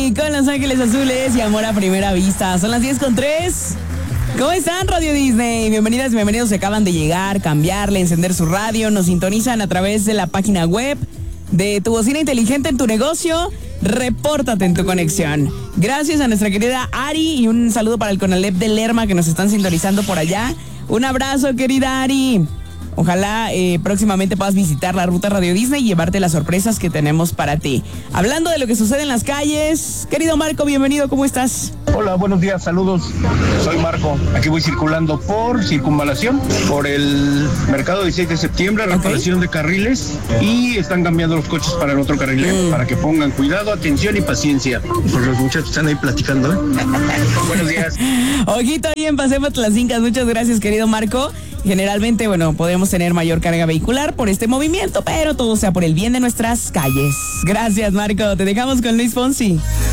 Disney con Los Ángeles Azules y Amor a Primera Vista. Son las 10:03. ¿Cómo están, Radio Disney? Bienvenidas, bienvenidos. Se acaban de llegar, cambiarle, encender su radio. Nos sintonizan a través de la página web de tu bocina inteligente en tu negocio. Repórtate en tu conexión. Gracias a nuestra querida Ari y un saludo para el Conalep de Lerma que nos están sintonizando por allá. Un abrazo, querida Ari. Ojalá próximamente puedas visitar la ruta Radio Disney y llevarte las sorpresas que tenemos para ti. Hablando de lo que sucede en las calles, querido Marco, bienvenido, ¿cómo estás? Hola, buenos días, saludos. Soy Marco. Aquí voy circulando por Circunvalación, por el mercado 16 de septiembre, reparación de carriles, y están cambiando los coches para el otro carril, para que pongan cuidado, atención y paciencia. Pues los muchachos están ahí platicando, Buenos días. Ojito ahí en Paseo Patlacincas. Muchas gracias, querido Marco. Generalmente, podemos tener mayor carga vehicular por este movimiento, pero todo sea por el bien de nuestras calles. Gracias, Marco. Te dejamos con Luis Fonsi.